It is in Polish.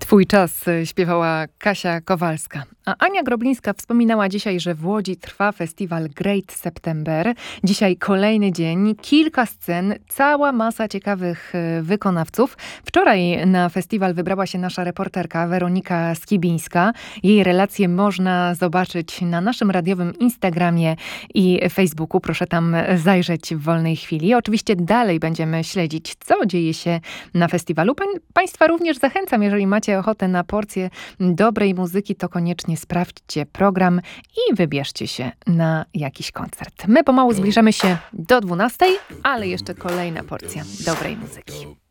Twój czas śpiewała Kasia Kowalska. A Ania Groblińska wspominała dzisiaj, że w Łodzi trwa festiwal Great September. Dzisiaj kolejny dzień, kilka scen, cała masa ciekawych wykonawców. Wczoraj na festiwal wybrała się nasza reporterka Weronika Skibińska. Jej relacje można zobaczyć na naszym radiowym Instagramie i Facebooku. Proszę tam zajrzeć w wolnej chwili. Oczywiście dalej będziemy śledzić, co dzieje się na festiwalu. Państwa również zachęcam, jeżeli macie ochotę na porcję dobrej muzyki, to koniecznie sprawdźcie program i wybierzcie się na jakiś koncert. My pomału zbliżamy się do 12, ale jeszcze kolejna porcja dobrej muzyki.